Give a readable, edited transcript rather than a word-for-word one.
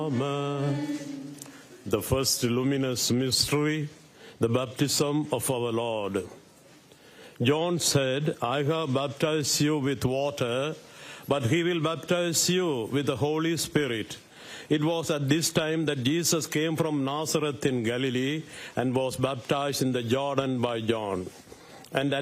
The first luminous mystery, the baptism of our Lord. John said, I have baptized you with water, but he will baptize you with the Holy Spirit. It was at this time that Jesus came from Nazareth in Galilee and was baptized in the Jordan by John. And at